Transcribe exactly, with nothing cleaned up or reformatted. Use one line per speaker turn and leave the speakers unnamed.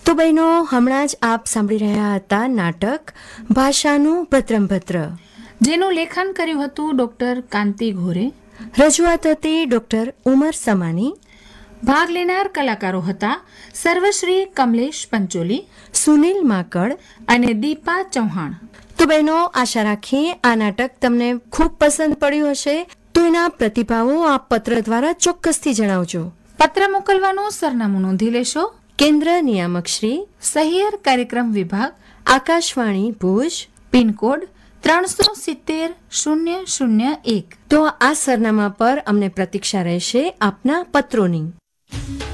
તો બહેનો, હમણાં જ આપ સાંભળી રહ્યા હતા નાટક ભાષાનું ભદ્રંભદ્ર,
જેનું લેખન કર્યું હતું ડોક્ટર કાંતિ ઘોરે.
રજૂઆત હતી ડોક્ટર ઉમર સમાની.
ભાગ લેનાર કલાકારો હતા સર્વશ્રી કમલેશ પંચોલી,
સુનિલ માકડ
અને દીપા ચૌહાણ.
તો બહેનો, આશા રાખીએ આ નાટક તમને ખૂબ પસંદ પડ્યું હશે. તો એના પ્રતિભાવો આપ પત્ર દ્વારા ચોક્કસથી જણાવજો.
પત્ર મોકલવાનું સરનામું નોંધી લેશો.
કેન્દ્ર નિયામક શ્રી,
સહિયર કાર્યક્રમ વિભાગ,
આકાશવાણી ભુજ,
પિનકોડ ત્રણસો સિત્તેર શૂન્ય શૂન્ય એક.
તો આ સરનામા પર અમને પ્રતીક્ષા રહેશે આપના પત્રોની.